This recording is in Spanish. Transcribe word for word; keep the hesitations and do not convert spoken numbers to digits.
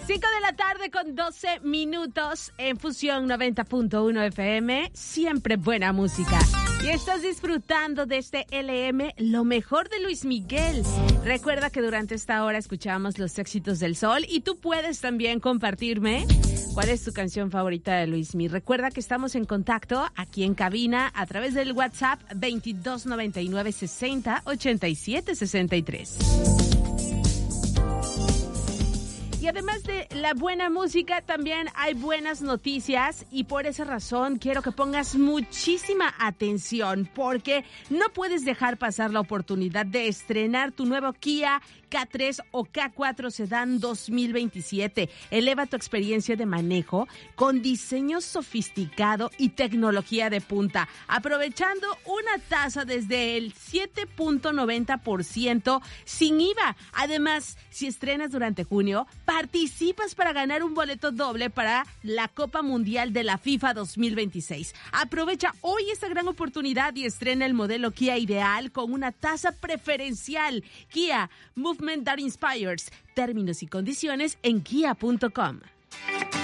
cinco de la tarde con doce minutos en Fusión noventa punto uno F M. Siempre buena música. Y estás disfrutando de este L M, lo mejor de Luis Miguel. Recuerda que durante esta hora escuchamos los éxitos del sol y tú puedes también compartirme cuál es tu canción favorita de Luis Miguel. Recuerda que estamos en contacto aquí en cabina a través del WhatsApp veintidós noventa y nueve sesenta ochenta y siete sesenta y tres. Y además de la buena música, también hay buenas noticias y por esa razón quiero que pongas muchísima atención porque no puedes dejar pasar la oportunidad de estrenar tu nuevo Kia K tres o K cuatro Sedan dos mil veintisiete. Eleva tu experiencia de manejo con diseño sofisticado y tecnología de punta, aprovechando una tasa desde el siete punto noventa por ciento sin I V A. Además, si estrenas durante junio, participas para ganar un boleto doble para la Copa Mundial de la FIFA dos mil veintiséis. Aprovecha hoy esta gran oportunidad y estrena el modelo Kia ideal con una tasa preferencial. Kia, movement that inspires. Términos y condiciones en kia punto com.